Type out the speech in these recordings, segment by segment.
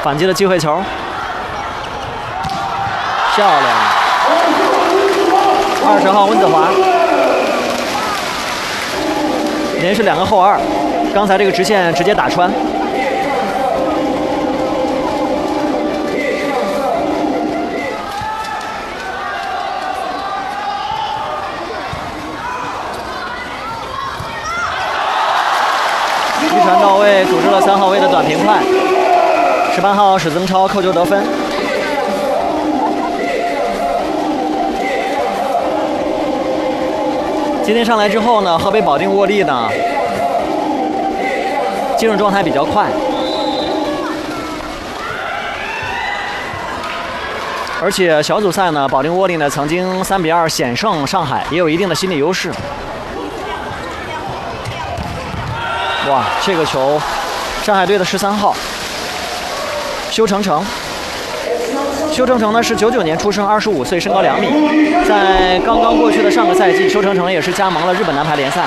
反击的机会球，漂亮！20号温子华连续2个后2，刚才这个直线直接打穿。一传到位，组织了3号位的短平快。18号史增超扣球得分。今天上来之后呢，河北保定沃利呢进入状态比较快，而且小组赛呢，保定沃利呢曾经3比2险胜上海，也有一定的心理优势。哇，这个球，上海队的13号修成成。修成成呢是99年出生，25岁，身高2米。在刚刚过去的上个赛季，修成成也是加盟了日本男排联赛。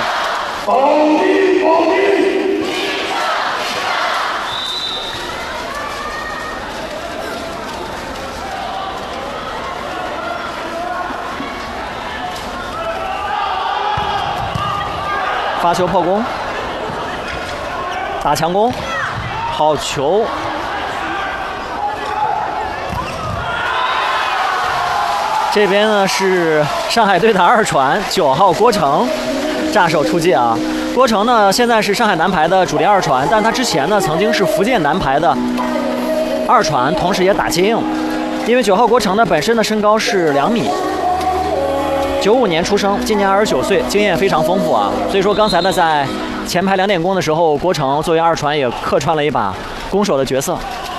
发球破攻，打强攻，好球！这边呢是上海队的2传，9号郭成炸手出界啊！郭成呢现在是上海男排的主力2传，但他之前呢曾经是福建男排的2传，同时也打接应。因为9号郭成呢本身的身高是2米，95年出生，今年29岁，经验非常丰富啊。所以说刚才呢在前排2点攻的时候，郭成作为2传也客串了一把攻手的角色。